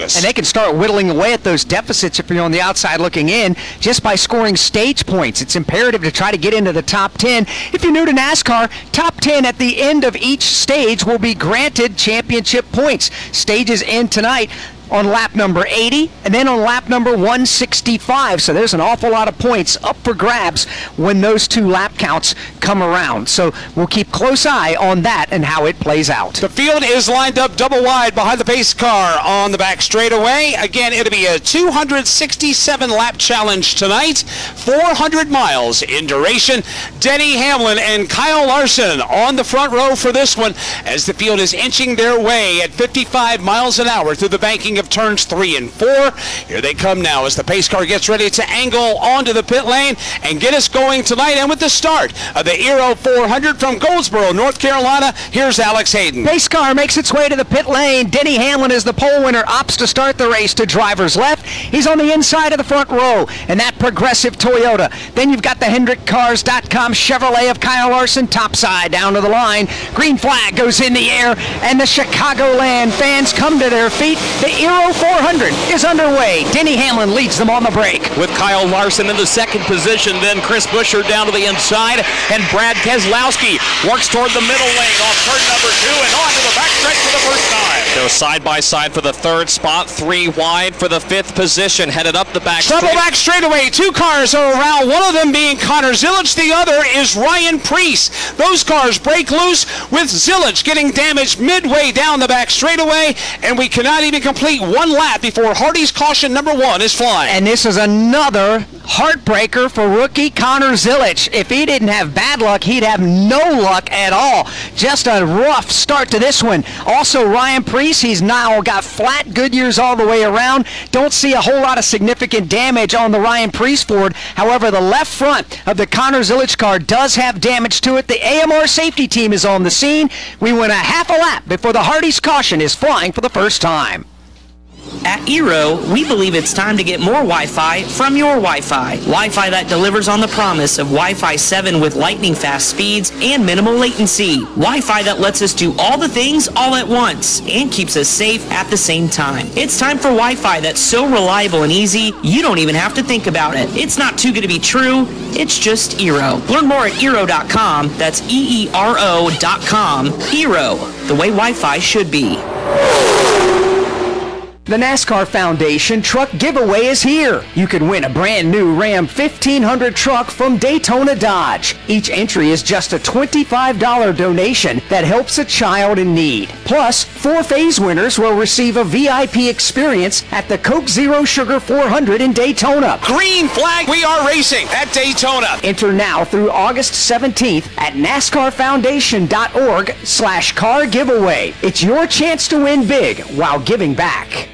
August. And they can start whittling away at those deficits if you're on the outside looking in just by scoring stage points. It's imperative to try to get into the top 10. If you're new to NASCAR, top 10 at the end of each stage will be granted championship points. Stages end tonight on lap number 80 and then on lap number 165. So there's an awful lot of points up for grabs when those two lap counts come around. So we'll keep close eye on that and how it plays out. The field is lined up double wide behind the pace car on the back straightaway. Again, it'll be a 267 lap challenge tonight, 400 miles in duration. Denny Hamlin and Kyle Larson on the front row for this one as the field is inching their way at 55 miles an hour through the banking of turns 3 and 4. Here they come now as the pace car gets ready to angle onto the pit lane and get us going tonight. And with the start of the Aero 400 from Goldsboro, North Carolina, here's Alex Hayden. Pace car makes its way to the pit lane. Denny Hamlin is the pole winner, opts to start the race to driver's left. He's on the inside of the front row and that Progressive Toyota. Then you've got the HendrickCars.com Chevrolet of Kyle Larson, topside down to the line. Green flag goes in the air and the Chicagoland fans come to their feet. The Aero 400 is underway. Denny Hamlin leads them on the break. With Kyle Larson in the second position, then Chris Buescher down to the inside, and Brad Keselowski works toward the middle lane off turn number 2 and on to the backstretch for the first time. They're side by side for the third spot, 3 wide for the 5th position, headed up the back Trouble back straightaway. 2 cars are around, one of them being Connor Zilisch, the other is Ryan Preece. Those cars break loose with Zilisch getting damaged midway down the back straightaway, and we cannot even complete one lap before Hardy's caution number 1 is flying. And this is another heartbreaker for rookie Connor Zilisch. If he didn't have bad luck, he'd have no luck at all. Just a rough start to this one. Also, Ryan Preece, he's now got flat Goodyears all the way around. Don't see a whole lot of significant damage on the Ryan Preece Ford. However, the left front of the Connor Zilisch car does have damage to it. The AMR safety team is on the scene. We went a half a lap before the Hardy's caution is flying for the first time. At Eero, we believe it's time to get more Wi-Fi from your Wi-Fi. Wi-Fi that delivers on the promise of Wi-Fi 7 with lightning-fast speeds and minimal latency. Wi-Fi that lets us do all the things all at once and keeps us safe at the same time. It's time for Wi-Fi that's so reliable and easy, you don't even have to think about it. It's not too good to be true, it's just Eero. Learn more at Eero.com. That's EERO.com. Eero, the way Wi-Fi should be. The NASCAR Foundation Truck Giveaway is here. You can win a brand new Ram 1500 truck from Daytona Dodge. Each entry is just a $25 donation that helps a child in need. Plus, 4 phase winners will receive a VIP experience at the Coke Zero Sugar 400 in Daytona. Green flag, we are racing at Daytona. Enter now through August 17th at NASCARFoundation.org/car giveaway. It's your chance to win big while giving back.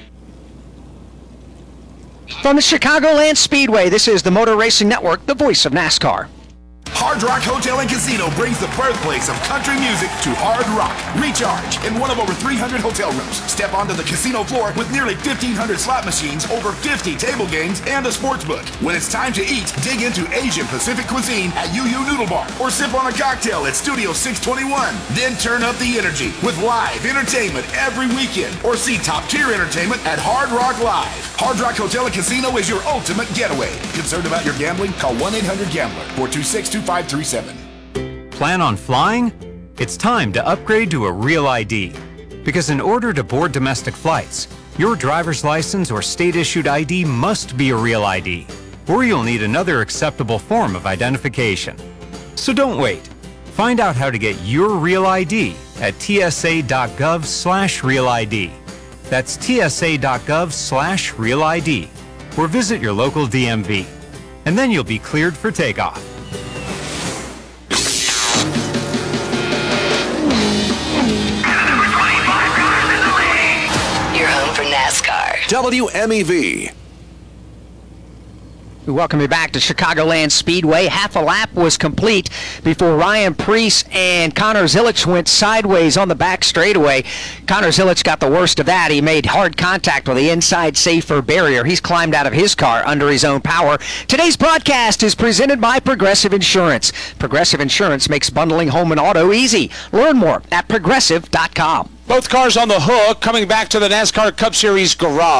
From the Chicagoland Speedway, this is the Motor Racing Network, the voice of NASCAR. Hard Rock Hotel and Casino brings the birthplace of country music to Hard Rock. Recharge in one of over 300 hotel rooms. Step onto the casino floor with nearly 1,500 slot machines, over 50 table games, and a sports book. When it's time to eat, dig into Asian Pacific cuisine at Yu Yu Noodle Bar, or sip on a cocktail at Studio 621. Then turn up the energy with live entertainment every weekend, or see top-tier entertainment at Hard Rock Live. Hard Rock Hotel and Casino is your ultimate getaway. Concerned about your gambling? Call 1-800-GAMBLER, 426-2537. Plan on flying? It's time to upgrade to a Real ID. Because in order to board domestic flights, your driver's license or state-issued ID must be a Real ID, or you'll need another acceptable form of identification. So don't wait. Find out how to get your Real ID at tsa.gov/Real ID. That's tsa.gov/Real ID, or visit your local DMV. And then you'll be cleared for takeoff. NASCAR. WMEV. We welcome you back to Chicagoland Speedway. Half a lap was complete before Ryan Preece and Connor Zilisch went sideways on the back straightaway. Connor Zilisch got the worst of that. He made hard contact with the inside safer barrier. He's climbed out of his car under his own power. Today's broadcast is presented by Progressive Insurance. Progressive Insurance makes bundling home and auto easy. Learn more at progressive.com. Both cars on the hook coming back to the NASCAR Cup Series garage.